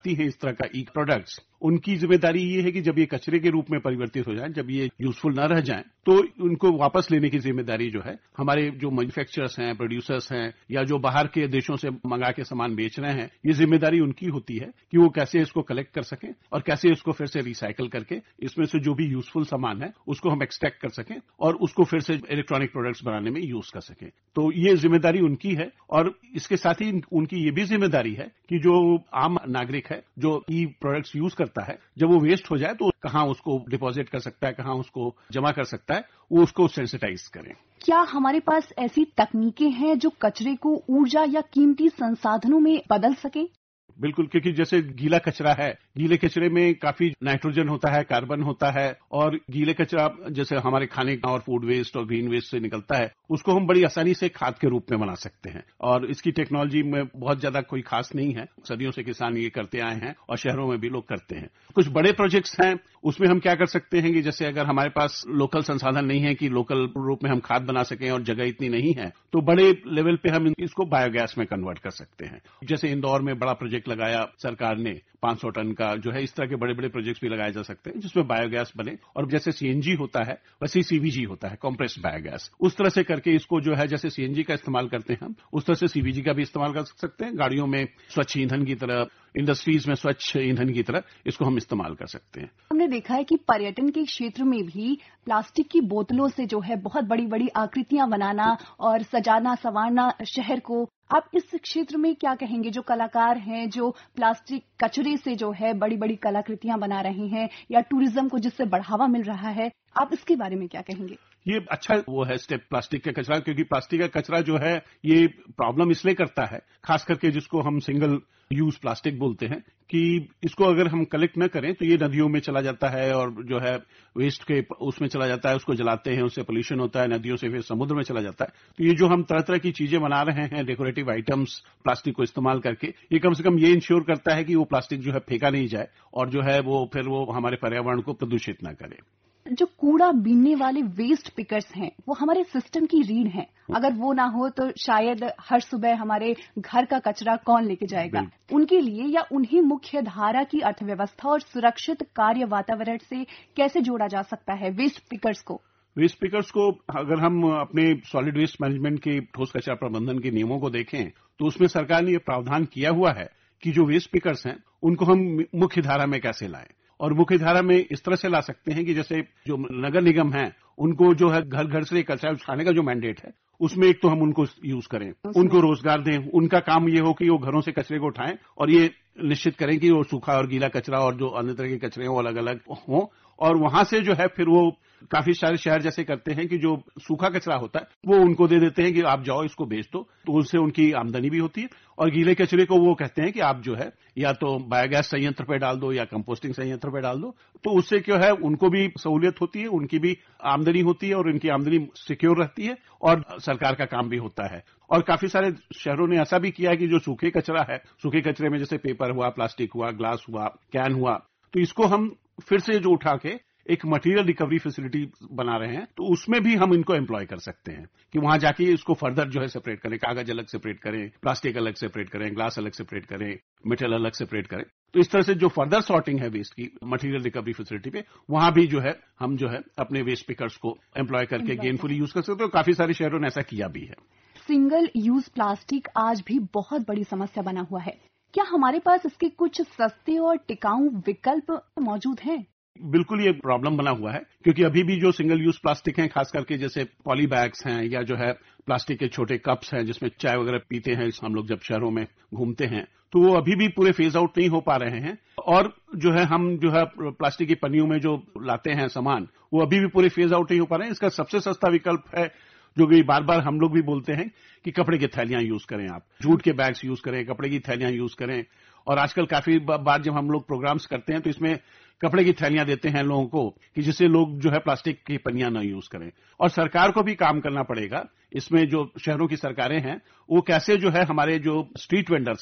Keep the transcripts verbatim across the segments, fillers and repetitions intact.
बनाती हैं इस तरह का ई प्रोडक्ट्स, उनकी जिम्मेदारी ये है कि जब ये कचरे के रूप में परिवर्तित हो जाए, जब ये यूजफुल न रह जाएं, तो उनको वापस लेने की जिम्मेदारी जो है हमारे जो मैन्युफैक्चरर्स हैं, प्रोड्यूसर्स हैं, या जो बाहर के देशों से मंगा के सामान बेच रहे हैं, ये जिम्मेदारी उनकी होती है कि वो कैसे इसको कलेक्ट कर सकें और कैसे इसको फिर से रिसाइकल करके इसमें से जो भी यूजफुल सामान है उसको हम एक्सट्रैक्ट कर सकें और उसको फिर से इलेक्ट्रॉनिक प्रोडक्ट्स बनाने में यूज कर सकें। तो ये जिम्मेदारी उनकी है और इसके साथ ही उनकी ये भी जिम्मेदारी है कि जो आम नागरिक है जो ई प्रोडक्ट्स यूज करता है, जब वो वेस्ट हो जाए तो कहाँ उसको डिपॉजिट कर सकता है, कहाँ उसको जमा कर सकता है, वो उसको सेंसिटाइज करें। क्या हमारे पास ऐसी तकनीकें हैं जो कचरे को ऊर्जा या कीमती संसाधनों में बदल सके? बिल्कुल, क्योंकि जैसे गीला कचरा है, गीले कचरे में काफी नाइट्रोजन होता है, कार्बन होता है, और गीले कचरा जैसे हमारे खाने का और फूड वेस्ट और ग्रीन वेस्ट से निकलता है, उसको हम बड़ी आसानी से खाद के रूप में बना सकते हैं। और इसकी टेक्नोलॉजी में बहुत ज्यादा कोई खास नहीं है, सदियों से किसान ये करते आए हैं और शहरों में भी लोग करते हैं। कुछ बड़े प्रोजेक्ट्स हैं, उसमें हम क्या कर सकते हैं कि जैसे अगर हमारे पास लोकल संसाधन नहीं है कि लोकल रूप में हम खाद बना सकें और जगह इतनी नहीं है, तो बड़े लेवल पे हम इसको बायोगैस में कन्वर्ट कर सकते हैं। जैसे इंदौर में बड़ा प्रोजेक्ट लगाया सरकार ने पाँच सौ टन का, जो है इस तरह के बड़े बड़े प्रोजेक्ट्स भी लगाए जा सकते हैं जिसमें बायोगैस बने, और जैसे सीएनजी होता है वैसे सीवीजी होता है, कंप्रेस्ड बायोगैस, उस तरह से करके इसको जो है जैसे सीएनजी का इस्तेमाल करते हैं हम, उस तरह से सीवीजी का भी इस्तेमाल कर सकते हैं। गाड़ियों में स्वच्छ ईंधन की तरह, इंडस्ट्रीज में स्वच्छ ईंधन की तरह इसको हम इस्तेमाल कर सकते हैं। हमने देखा है कि पर्यटन के क्षेत्र में भी प्लास्टिक की बोतलों से जो है बहुत बड़ी बड़ी आकृतियां बनाना और सजाना संवारना शहर को, आप इस क्षेत्र में क्या कहेंगे? जो कलाकार हैं जो प्लास्टिक कचरे से जो है बड़ी बड़ी कलाकृतियां बना रहे हैं या टूरिज्म को जिससे बढ़ावा मिल रहा है, आप इसके बारे में क्या कहेंगे? ये अच्छा वो है स्टेप प्लास्टिक का कचरा, क्योंकि प्लास्टिक का कचरा जो है ये प्रॉब्लम इसलिए करता है, खास करके जिसको हम सिंगल यूज प्लास्टिक बोलते हैं, कि इसको अगर हम कलेक्ट न करें तो ये नदियों में चला जाता है और जो है वेस्ट के उसमें चला जाता है, उसको जलाते हैं, उससे पोल्यूशन होता है, नदियों से फिर समुद्र में चला जाता है। तो ये जो हम तरह तरह की चीजें बना रहे हैं डेकोरेटिव आइटम्स प्लास्टिक को इस्तेमाल करके, ये कम से कम ये इंश्योर करता है कि वो प्लास्टिक जो है फेंका नहीं जाए और जो है वो फिर वो हमारे पर्यावरण को प्रदूषित न करे। जो कूड़ा बीनने वाले वेस्ट पिकर्स हैं वो हमारे सिस्टम की रीढ़ हैं। अगर वो ना हो तो शायद हर सुबह हमारे घर का कचरा कौन लेके जाएगा? उनके लिए या उन्हें मुख्य धारा की अर्थव्यवस्था और सुरक्षित कार्य वातावरण से कैसे जोड़ा जा सकता है वेस्ट पिकर्स को? वेस्ट पिकर्स को अगर हम अपने सॉलिड वेस्ट मैनेजमेंट के ठोस कचरा प्रबंधन के नियमों को देखें तो उसमें सरकार ने यह प्रावधान किया हुआ है कि जो वेस्ट पिकर्स हैं उनको हम मुख्य धारा में कैसे लाएं। और मुख्य धारा में इस तरह से ला सकते हैं कि जैसे जो नगर निगम है उनको जो है घर घर से कचरा उठाने का जो मैंडेट है, उसमें एक तो हम उनको यूज करें, उनको रोजगार दें, उनका काम ये हो कि वो घरों से कचरे को उठाएं और ये निश्चित करें कि वो सूखा और गीला कचरा और जो अन्य तरह के कचरे हैं वो अलग अलग हों। और वहां से जो है फिर वो काफी सारे शहर जैसे करते हैं कि जो सूखा कचरा होता है वो उनको दे देते हैं कि आप जाओ इसको बेच दो, तो उससे उनकी आमदनी भी होती है। और गीले कचरे को वो कहते हैं कि आप जो है या तो बायोगैस संयंत्र पे डाल दो या कंपोस्टिंग संयंत्र पे डाल दो, तो उससे क्या है उनको भी सहूलियत होती है, उनकी भी आमदनी होती है और उनकी आमदनी सिक्योर रहती है और सरकार का काम भी होता है। और काफी सारे शहरों ने ऐसा भी किया है कि जो सूखे कचरा है, सूखे कचरे में जैसे पेपर हुआ, प्लास्टिक हुआ, ग्लास हुआ, कैन हुआ, तो इसको हम फिर से जो उठा के एक मटेरियल रिकवरी फैसिलिटी बना रहे हैं, तो उसमें भी हम इनको एम्प्लॉय कर सकते हैं कि वहां जाके इसको फर्दर जो है सेपरेट करें, कागज अलग सेपरेट करें, प्लास्टिक अलग सेपरेट करें, ग्लास अलग सेपरेट करें, मेटल अलग सेपरेट करें। तो इस तरह से जो फर्दर सॉर्टिंग है वेस्ट की मटेरियल रिकवरी फैसिलिटी पे, वहां भी जो है हम जो है अपने वेस्ट पिकर्स को एम्प्लॉय करके गेनफुली यूज कर सकते हो। काफी सारे शहरों ने ऐसा किया भी है। सिंगल यूज प्लास्टिक आज भी बहुत बड़ी समस्या बना हुआ है, क्या हमारे पास इसके कुछ सस्ते और टिकाऊ विकल्प मौजूद हैं? बिल्कुल ये प्रॉब्लम बना हुआ है, क्योंकि अभी भी जो सिंगल यूज प्लास्टिक हैं, खास करके जैसे पॉली बैग्स हैं या जो है प्लास्टिक के छोटे कप्स हैं जिसमें चाय वगैरह पीते हैं हम लोग जब शहरों में घूमते हैं, तो वो अभी भी पूरे फेज आउट नहीं हो पा रहे हैं। और जो है हम जो है प्लास्टिक की पन्नियों में जो लाते हैं सामान, वो अभी भी पूरे फेज आउट नहीं हो पा रहे हैं। इसका सबसे सस्ता विकल्प है, जो कि बार बार हम लोग भी बोलते हैं, कि कपड़े की थैलियां यूज करें, आप जूट के बैग्स यूज करें, कपड़े की थैलियां यूज करें। और आजकल काफी बार जब हम लोग प्रोग्राम्स करते हैं तो इसमें कपड़े की थैलियां देते हैं लोगों को कि जिससे लोग जो है प्लास्टिक की पन्नियां न यूज करें। और सरकार को भी काम करना पड़ेगा इसमें, जो शहरों की सरकारें हैं वो कैसे जो है हमारे जो स्ट्रीट वेंडर्स हैं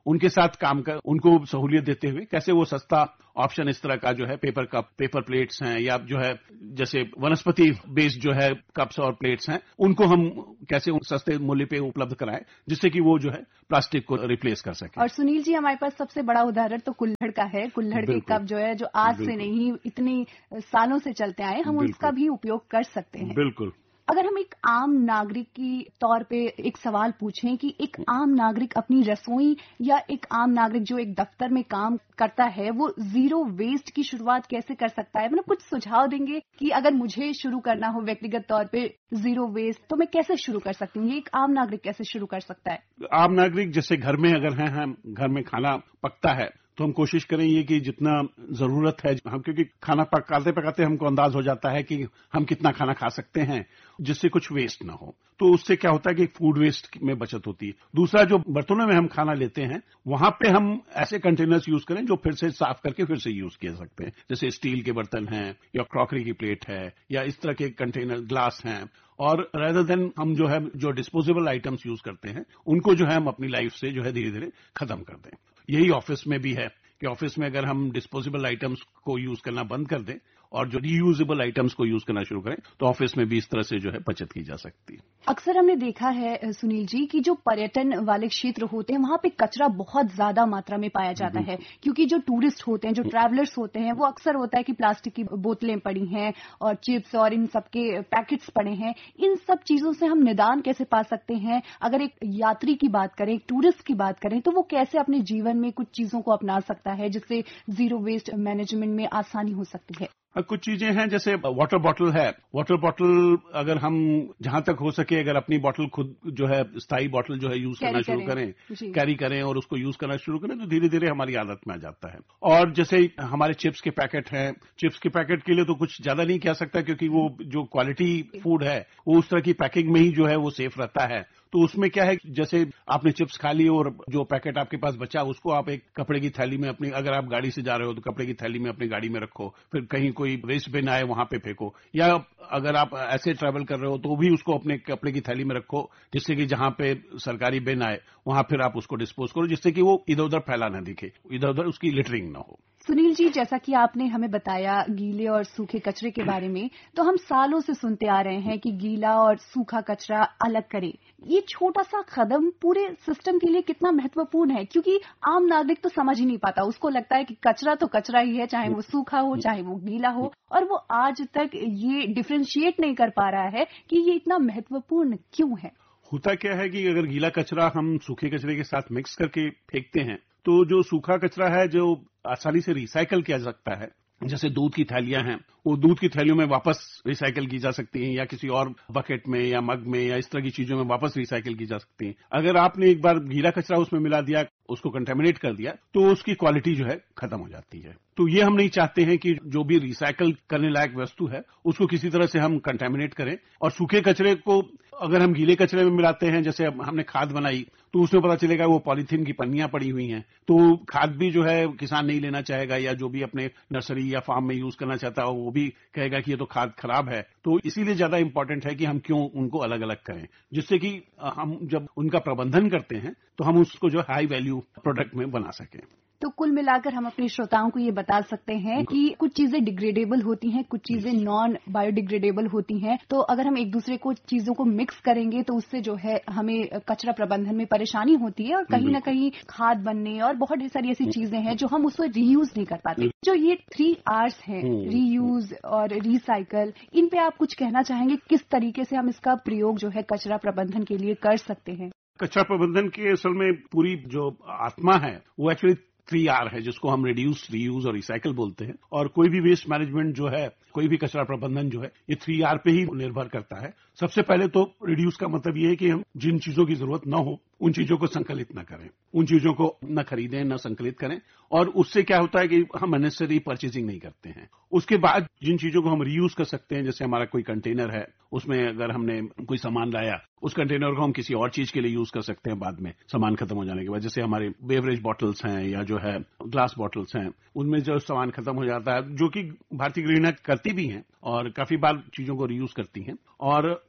उनके साथ काम कर उनको सहूलियत देते हुए कैसे वो सस्ता ऑप्शन इस तरह का जो है पेपर कप, पेपर प्लेट्स हैं या जो है जैसे वनस्पति बेस्ड जो है कप्स और प्लेट्स हैं, उनको हम कैसे उन सस्ते मूल्य पे उपलब्ध कराएं जिससे कि वो जो है प्लास्टिक को रिप्लेस कर सके। और सुनील जी, हमारे पास सबसे बड़ा उदाहरण तो कुल्हड़ का है। कुल्हड़ के कप जो है जो आज से नहीं इतनी सालों से चलते आए, हम उसका भी उपयोग कर सकते हैं। बिल्कुल। अगर हम एक आम नागरिक की तौर पे एक सवाल पूछें कि एक आम नागरिक अपनी रसोई या एक आम नागरिक जो एक दफ्तर में काम करता है वो जीरो वेस्ट की शुरुआत कैसे कर सकता है, मतलब कुछ सुझाव देंगे कि अगर मुझे शुरू करना हो व्यक्तिगत तौर पे जीरो वेस्ट तो मैं कैसे शुरू कर सकती हूँ, ये एक आम नागरिक कैसे शुरू कर सकता है? आम नागरिक जैसे घर में अगर हैं, हम घर में खाना पकता है तो हम कोशिश करें ये कि जितना जरूरत है हम, क्योंकि खाना पकाते पकाते हमको अंदाज हो जाता है कि हम कितना खाना खा सकते हैं जिससे कुछ वेस्ट ना हो, तो उससे क्या होता है कि फूड वेस्ट में बचत होती है। दूसरा, जो बर्तनों में हम खाना लेते हैं वहां पे हम ऐसे कंटेनर्स यूज करें जो फिर से साफ करके फिर से यूज किए सकते हैं, जैसे स्टील के बर्तन हैं या क्रॉकरी की प्लेट है या इस तरह के कंटेनर ग्लास हैं। और रेदर देन हम जो है जो डिस्पोजेबल आइटम्स यूज करते हैं उनको जो है हम अपनी लाइफ से जो है धीरे धीरे खत्म कर दें। यही ऑफिस में भी है कि ऑफिस में अगर हम डिस्पोजेबल आइटम्स को यूज करना बंद कर दें और जो रीयूजेबल आइटम्स को यूज करना शुरू करें तो ऑफिस में भी इस तरह से जो है बचत की जा सकती है। अक्सर हमने देखा है सुनील जी कि जो पर्यटन वाले क्षेत्र होते हैं वहां पे कचरा बहुत ज्यादा मात्रा में पाया जाता है, क्योंकि जो टूरिस्ट होते हैं, जो ट्रैवलर्स होते हैं, वो अक्सर होता है कि प्लास्टिक की बोतलें पड़ी हैं और चिप्स और इन सबके पैकेट्स पड़े हैं। इन सब चीजों से हम निदान कैसे पा सकते हैं? अगर एक यात्री की बात करें, एक टूरिस्ट की बात करें, तो वो कैसे अपने जीवन में कुछ चीजों को अपना सकता है जिससे जीरो वेस्ट मैनेजमेंट में आसानी हो सकती है? कुछ चीजें हैं जैसे वाटर बॉटल है। वाटर बॉटल अगर हम जहां तक हो सके अगर अपनी बॉटल खुद जो है स्थायी बॉटल जो है यूज करना शुरू करें, कैरी करें और उसको यूज करना शुरू करें तो धीरे धीरे हमारी आदत में आ जाता है। और जैसे हमारे चिप्स के पैकेट हैं, चिप्स के पैकेट के लिए तो कुछ ज्यादा नहीं कह सकता क्योंकि वो जो क्वालिटी फूड है वो उस तरह की पैकिंग में ही जो है वो सेफ रहता है। तो उसमें क्या है, जैसे आपने चिप्स खा ली और जो पैकेट आपके पास बचा उसको आप एक कपड़े की थैली में अपनी, अगर आप गाड़ी से जा रहे हो तो कपड़े की थैली में अपनी गाड़ी में रखो, फिर कहीं कोई वेस्ट बिन आए वहां पे फेंको, या अगर आप ऐसे ट्रैवल कर रहे हो तो भी उसको अपने कपड़े की थैली में रखो जिससे कि जहां पे सरकारी बिन आए वहां फिर आप उसको डिस्पोज करो जिससे कि वो इधर उधर फैला ना दिखे, इधर उधर उसकी लिटरिंग ना हो। सुनील जी, जैसा कि आपने हमें बताया गीले और सूखे कचरे के बारे में, तो हम सालों से सुनते आ रहे हैं कि गीला और सूखा कचरा अलग करें। ये छोटा सा कदम पूरे सिस्टम के लिए कितना महत्वपूर्ण है, क्योंकि आम नागरिक तो समझ ही नहीं पाता, उसको लगता है कि कचरा तो कचरा ही है, चाहे वो सूखा हो चाहे वो गीला हो, और वो आज तक ये डिफरेंशिएट नहीं कर पा रहा है कि ये इतना महत्वपूर्ण क्यों है। होता क्या है कि अगर गीला कचरा हम सूखे कचरे के साथ मिक्स करके फेंकते हैं तो जो सूखा कचरा है जो आसानी से रिसाइकल किया जा सकता है, जैसे दूध की थैलियां हैं, वो दूध की थैलियों में वापस रिसाइकल की जा सकती हैं या किसी और बकेट में या मग में या इस तरह की चीजों में वापस रिसाइकल की जा सकती हैं। अगर आपने एक बार गीला कचरा उसमें मिला दिया, उसको कंटेमिनेट कर दिया, तो उसकी क्वालिटी जो है खत्म हो जाती है। तो ये हम नहीं चाहते हैं कि जो भी रिसाइकल करने लायक वस्तु है उसको किसी तरह से हम कंटेमिनेट करें। और सूखे कचरे को अगर हम गीले कचरे में मिलाते हैं, जैसे हमने खाद बनाई तो उसमें पता चलेगा वो पॉलीथीन की पन्नियां पड़ी हुई हैं, तो खाद भी जो है किसान नहीं लेना चाहेगा, या जो भी अपने नर्सरी या फार्म में यूज करना चाहता है वो भी कहेगा कि ये तो खाद खराब है। तो इसीलिए ज्यादा इंपॉर्टेंट है कि हम क्यों उनको अलग अलग करें, जिससे कि हम जब उनका प्रबंधन करते हैं तो हम उसको जो हाई वैल्यू प्रोडक्ट में बना सकें। तो कुल मिलाकर हम अपने श्रोताओं को ये बता सकते हैं कि कुछ चीजें डिग्रेडेबल होती हैं, कुछ चीजें नॉन बायोडिग्रेडेबल होती हैं। तो अगर हम एक दूसरे को चीजों को मिक्स करेंगे तो उससे जो है हमें कचरा प्रबंधन में परेशानी होती है और कहीं ना कहीं खाद बनने और बहुत सारी ऐसी चीजें हैं जो हम उसको रीयूज नहीं कर पाते। जो ये थ्री आर्स हैं, रीयूज और रिसाइकल, इन पे आप कुछ कहना चाहेंगे? किस तरीके से हम इसका प्रयोग जो है कचरा प्रबंधन के लिए कर सकते हैं? कचरा प्रबंधन के असल में पूरी जो आत्मा है वो एक्चुअली थ्री आर है, जिसको हम रिड्यूस, रीयूज और रिसाइकल बोलते हैं। और कोई भी वेस्ट मैनेजमेंट जो है, कोई भी कचरा प्रबंधन जो है, ये थ्री आर पे ही निर्भर करता है। सबसे पहले तो रिड्यूस का मतलब ये है कि हम जिन चीजों की जरूरत न हो उन चीजों को संकलित न करें, उन चीजों को न खरीदें न संकलित करें। और उससे क्या होता है कि हम अननेसेसरी परचेजिंग नहीं करते हैं। उसके बाद जिन चीजों को हम रीयूज कर सकते हैं, जैसे हमारा कोई कंटेनर है, उसमें अगर हमने कोई सामान लाया, उस कंटेनर को हम किसी और चीज के लिए यूज कर सकते हैं बाद में, सामान खत्म हो जाने के बाद। जैसे हमारे बेवरेज बॉटल्स हैं या जो है ग्लास बॉटल्स हैं, उनमें जो सामान खत्म हो जाता है, जो कि भारतीय गृहिणियां करती भी हैं और काफी बार चीजों को रीयूज करती हैं। और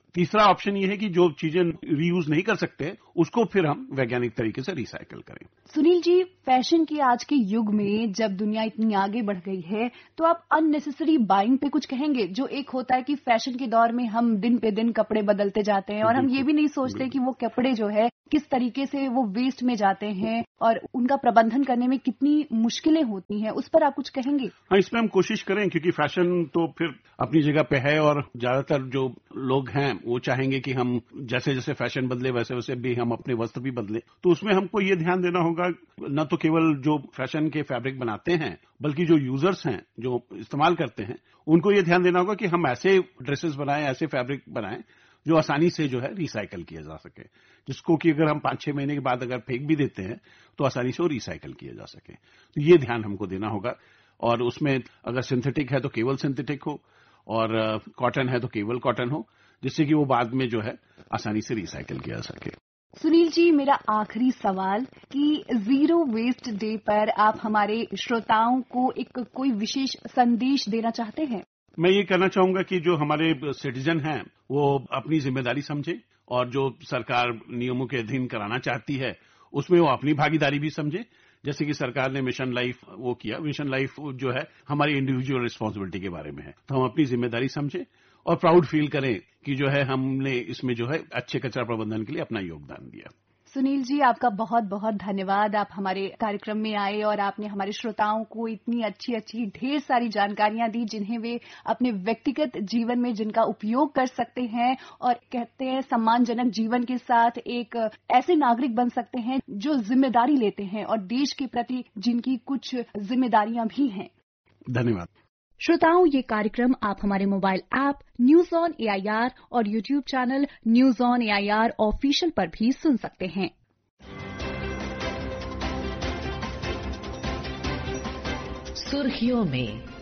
तीसरा ऑप्शन ये है कि जो चीजें रीयूज नहीं कर सकते उसको फिर हम वैज्ञानिक तरीके से रिसाइकिल करें। सुनील जी, फैशन के आज के युग में जब दुनिया इतनी आगे बढ़ गई है तो आप अननेसेसरी बाइंग पे कुछ कहेंगे? जो एक होता है कि फैशन के दौर में हम दिन पे दिन कपड़े बदलते जाते हैं और हम ये भी नहीं सोचते कि वो कपड़े जो है किस तरीके से वो वेस्ट में जाते हैं और उनका प्रबंधन करने में कितनी मुश्किलें होती हैं, उस पर आप कुछ कहेंगे? हाँ, इसमें हम कोशिश करें, क्योंकि फैशन तो फिर अपनी जगह पे है और ज्यादातर जो लोग हैं वो चाहेंगे कि हम जैसे जैसे फैशन बदले वैसे वैसे भी हम अपने वस्त्र भी बदले। तो उसमें हमको ये ध्यान देना होगा न तो केवल जो फैशन के फैब्रिक बनाते हैं बल्कि जो यूजर्स हैं, जो इस्तेमाल करते हैं, उनको ये ध्यान देना होगा कि हम ऐसे ड्रेसेस बनाएं, ऐसे फैब्रिक बनाएं जो आसानी से जो है रिसाइकल किया जा सके, जिसको कि अगर हम पांच छह महीने के बाद अगर फेंक भी देते हैं तो आसानी से वो रिसाइकल किया जा सके। तो ये ध्यान हमको देना होगा। और उसमें अगर सिंथेटिक है तो केवल सिंथेटिक हो और कॉटन है तो केवल कॉटन हो, जिससे कि वो बाद में जो है आसानी से रिसाइकल किया जा सके। सुनील जी, मेरा आखिरी सवाल कि जीरो वेस्ट डे पर आप हमारे श्रोताओं को एक कोई विशेष संदेश देना चाहते हैं? मैं ये कहना चाहूंगा कि जो हमारे सिटीजन हैं वो अपनी जिम्मेदारी समझे और जो सरकार नियमों के अधीन कराना चाहती है उसमें वो अपनी भागीदारी भी समझे। जैसे कि सरकार ने मिशन लाइफ वो किया, मिशन लाइफ जो है हमारी इंडिविजुअल रिस्पांसिबिलिटी के बारे में है, तो हम अपनी जिम्मेदारी समझें और प्राउड फील करें कि जो है हमने इसमें जो है अच्छे कचरा प्रबंधन के लिए अपना योगदान दिया। सुनील जी, आपका बहुत बहुत धन्यवाद। आप हमारे कार्यक्रम में आए और आपने हमारे श्रोताओं को इतनी अच्छी अच्छी ढेर सारी जानकारियां दी जिन्हें वे अपने व्यक्तिगत जीवन में जिनका उपयोग कर सकते हैं और कहते हैं सम्मानजनक जीवन के साथ एक ऐसे नागरिक बन सकते हैं जो जिम्मेदारी लेते हैं और देश के प्रति जिनकी कुछ जिम्मेदारियां भी हैं। धन्यवाद। श्रोताओं, ये कार्यक्रम आप हमारे mobile app news on AIR और YouTube channel news on AIR official पर भी सुन सकते हैं। सुर्खियों में